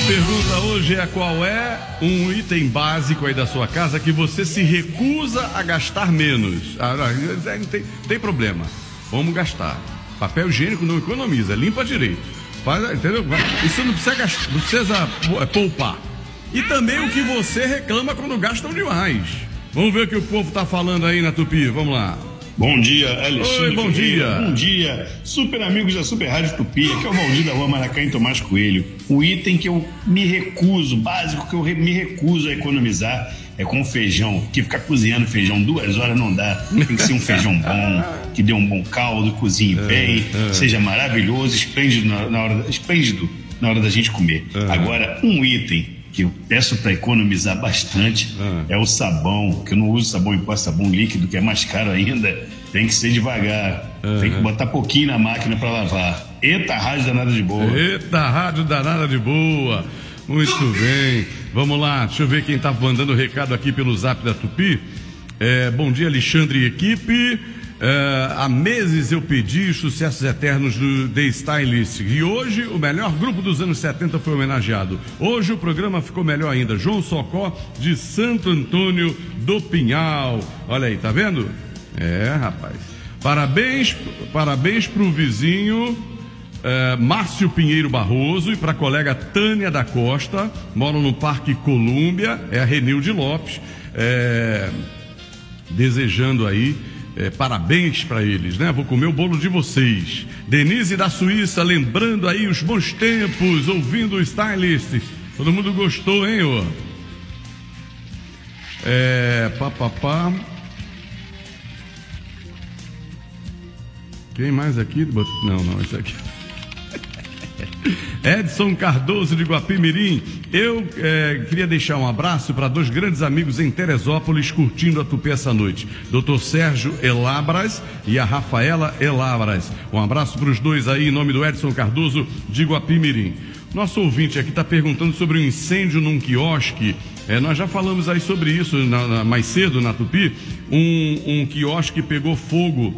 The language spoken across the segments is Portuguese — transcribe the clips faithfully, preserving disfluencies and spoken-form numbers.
pergunta hoje é: qual é um item básico aí da sua casa que você se recusa a gastar menos? Ah, não, não tem, tem problema, vamos gastar. Papel higiênico não economiza, limpa direito. Faz, entendeu? Isso não precisa gastar, não precisa poupar. E também o que você reclama quando gastam demais. Vamos ver o que o povo tá falando aí na Tupi, vamos lá. Bom dia, Alexandre. Oi, bom dia. Bom dia, super amigos da Super Rádio Tupi, aqui é o Valdir da Rua Maracá, em Tomás Coelho. O item que eu me recuso, básico que eu me recuso a economizar é com feijão, que ficar cozinhando feijão duas horas não dá. Tem que ser um feijão bom, que dê um bom caldo, cozinhe bem, seja maravilhoso, esplêndido na, na hora, esplêndido na hora da gente comer. Agora, um item que eu peço para economizar bastante ah. é o sabão, que eu não uso sabão em pó, sabão líquido, que é mais caro ainda. Tem que ser devagar, ah. tem que botar pouquinho na máquina para lavar. Eita, rádio danada de boa. Eita, rádio danada de boa. Muito bem. Vamos lá, deixa eu ver quem tá mandando recado aqui pelo zap da Tupi. É, bom dia, Alexandre e equipe. Uh, há meses eu pedi sucessos eternos do The Stylist e hoje o melhor grupo dos anos setenta foi homenageado. Hoje o programa ficou melhor ainda. João Socó de Santo Antônio do Pinhal. Olha aí, tá vendo? É, rapaz. Parabéns, parabéns pro vizinho uh, Márcio Pinheiro Barroso e pra colega Tânia da Costa, moram no Parque Colômbia, é a Renilde Lopes, é, desejando aí É, parabéns para eles, né? Vou comer o bolo de vocês. Denise da Suíça, lembrando aí os bons tempos, ouvindo o Stylist. Todo mundo gostou, hein, ô? É, pá, pá, pá. Quem mais aqui? Não, não, esse aqui. Edson Cardoso de Guapimirim. Eu é, queria deixar um abraço para dois grandes amigos em Teresópolis curtindo a Tupi essa noite, doutor Sérgio Elabras e a Rafaela Elabras. Um abraço para os dois aí em nome do Edson Cardoso de Guapimirim. Nosso ouvinte aqui está perguntando sobre um incêndio num quiosque. É, nós já falamos aí sobre isso na, na, mais cedo na Tupi. Um, um quiosque pegou fogo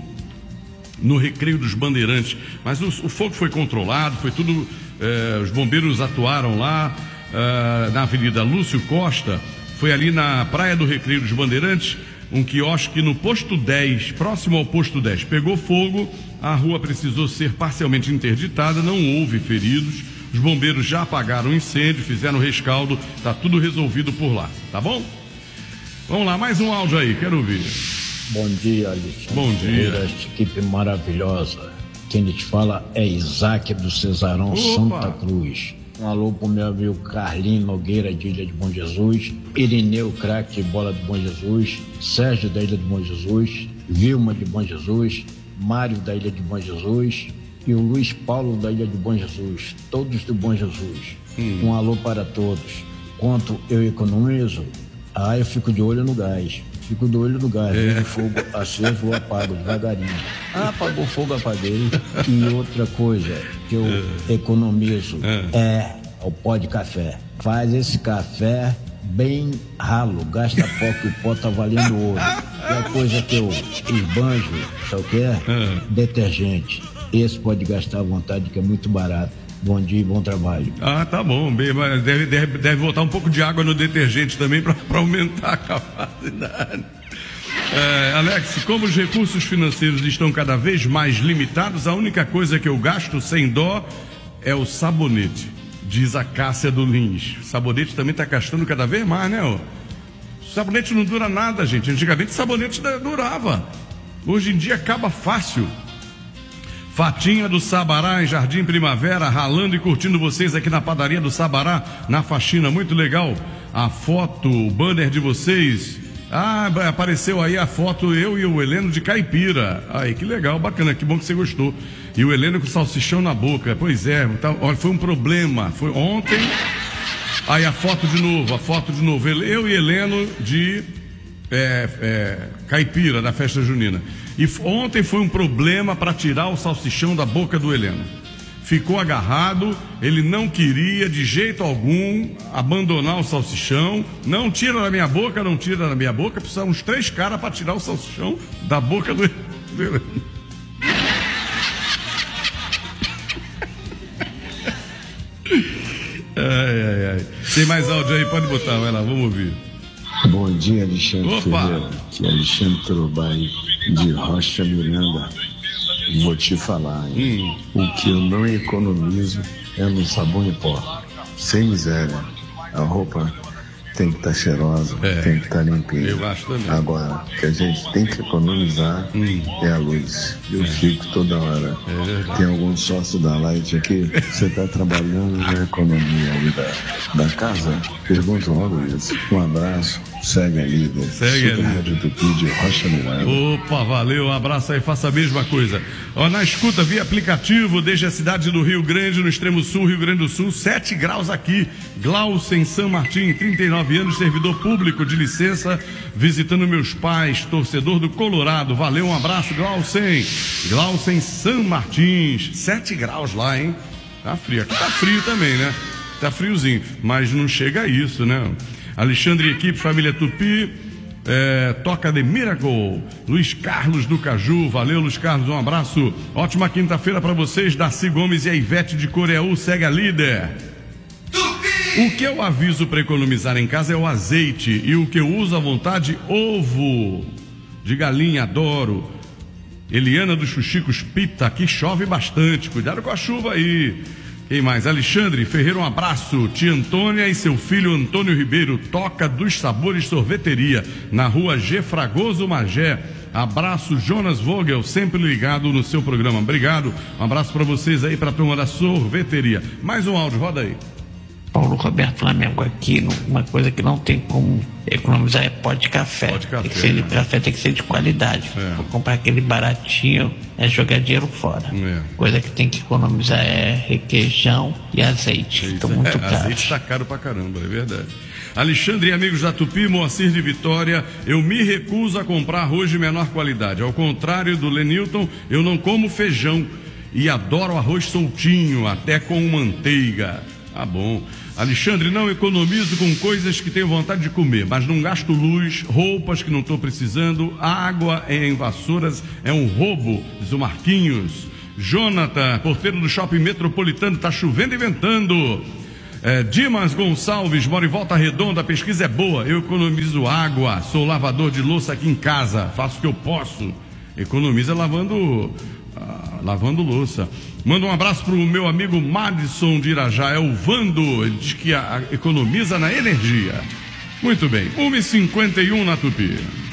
no Recreio dos Bandeirantes, mas o, o fogo foi controlado, foi tudo, eh, os bombeiros atuaram lá, eh, na Avenida Lúcio Costa, foi ali na Praia do Recreio dos Bandeirantes, um quiosque no posto dez, próximo ao posto dez, pegou fogo, a rua precisou ser parcialmente interditada, não houve feridos, os bombeiros já apagaram o incêndio, fizeram rescaldo, tá tudo resolvido por lá, tá bom? Vamos lá, mais um áudio aí, quero ouvir. Bom dia, Alexandre. Bom dia. Esta equipe maravilhosa. Quem te fala é Isaac do Cesarão, Opa. Santa Cruz. Um alô pro meu amigo Carlinho Nogueira, de Ilha de Bom Jesus, Irineu, craque de bola de Bom Jesus, Sérgio da Ilha de Bom Jesus, Vilma de Bom Jesus, Mário da Ilha de Bom Jesus e o Luiz Paulo da Ilha de Bom Jesus. Todos do Bom Jesus. Hum. Um alô para todos. Quanto eu economizo, ah, eu fico de olho no gás. Fico do olho no gás, é. O fogo aceso eu apago devagarinho. Ah, apagou o fogo, apaguei. E outra coisa que eu é. economizo é. é o pó de café. Faz esse café bem ralo, gasta pó que o pó tá valendo ouro. E a coisa que eu esbanjo, sabe o que é? é? Detergente. Esse pode gastar à vontade, que é muito barato. Bom dia e bom trabalho. Ah, tá bom. Mas deve, deve, deve botar um pouco de água no detergente também para aumentar a capacidade. É, Alex, como os recursos financeiros estão cada vez mais limitados, a única coisa que eu gasto sem dó é o sabonete, diz a Cássia do Lins. O sabonete também está gastando cada vez mais, né? Ó? O sabonete não dura nada, gente. Antigamente o sabonete durava. Hoje em dia acaba fácil. Fatinha do Sabará, em Jardim Primavera, ralando e curtindo vocês aqui na padaria do Sabará, na faxina, muito legal. A foto, o banner de vocês. Ah, apareceu aí a foto, eu e o Heleno de caipira. Aí, que legal, bacana, que bom que você gostou. E o Heleno com salsichão na boca, pois é, tá, olha, foi um problema, foi ontem. Aí a foto de novo, a foto de novo, eu e Heleno de é, é, caipira, da festa junina. E ontem foi um problema para tirar o salsichão da boca do Heleno. Ficou agarrado, ele não queria de jeito algum abandonar o salsichão. Não tira da minha boca, não tira da minha boca. Precisaram uns três caras para tirar o salsichão da boca do Heleno. Ai, ai, Tem mais áudio aí, pode botar, vai lá, vamos ouvir. Bom dia, Alexandre Opa. Ferreira. Aqui é Alexandre Turubai, de Rocha Miranda. Vou te falar, hein? Hum. O que eu não economizo é no sabão em pó. Sem miséria. A roupa tem que estar tá cheirosa, é. tem que estar tá limpinha. Eu acho também. Agora, o que a gente tem que economizar hum. é a luz. Eu é. fico toda hora. É tem algum sócio da Light aqui? Você está trabalhando na economia ali da, da casa? Pergunto logo isso. Um abraço. Segue a líder. Segue a Rádio Tupi de Rocha Miranda. Opa, valeu, um abraço aí, faça a mesma coisa. Ó, na escuta via aplicativo, desde a cidade do Rio Grande, no extremo sul, Rio Grande do Sul, sete graus aqui. Glaucen San Martin, trinta e nove anos, servidor público de licença, visitando meus pais, torcedor do Colorado. Valeu, um abraço, Glaucen. Glaucen San Martins, sete graus lá, hein? Tá frio, aqui tá frio também, né? Tá friozinho, mas não chega a isso, né? Alexandre e equipe, família Tupi, é, toca The Miracle, Luiz Carlos do Caju, valeu Luiz Carlos, um abraço, ótima quinta-feira para vocês, Darcy Gomes e a Ivete de Coreaú, segue a líder. Tupi! O que eu aviso para economizar em casa é o azeite, e o que eu uso à vontade, ovo de galinha, adoro. Eliana dos Xuxicos Pita, aqui chove bastante, cuidado com a chuva aí. Quem mais? Alexandre Ferreira, um abraço. Tia Antônia e seu filho Antônio Ribeiro, Toca dos Sabores Sorveteria, na rua G. Fragoso Magé. Abraço, Jonas Vogel, sempre ligado no seu programa. Obrigado. Um abraço para vocês aí, para a turma da sorveteria. Mais um áudio, roda aí. Paulo Roberto Flamengo aqui, uma coisa que não tem como economizar é pó de café. Pó de café, tem que ser de né? café tem que ser de qualidade. É. Vou comprar aquele baratinho, é jogar dinheiro fora. É. Coisa que tem que economizar é requeijão e azeite. Estão muito é, caros. Azeite está caro pra caramba, é verdade. Alexandre e amigos da Tupi, Moacir de Vitória, eu me recuso a comprar arroz de menor qualidade. Ao contrário do Lenilton, eu não como feijão e adoro arroz soltinho, até com manteiga. Ah, bom. Alexandre, não economizo com coisas que tenho vontade de comer, mas não gasto luz, roupas que não estou precisando, água em vassouras é um roubo, diz o Marquinhos. Jonathan, porteiro do Shopping Metropolitano, tá chovendo e ventando. É, Dimas Gonçalves, moro em Volta Redonda, a pesquisa é boa, eu economizo água, sou lavador de louça aqui em casa, faço o que eu posso. Economiza lavando, ah, lavando louça. Manda um abraço pro meu amigo Madison de Irajá, é o Vando, ele diz que a, a, economiza na energia. Muito bem, uma e cinquenta e um na Tupi.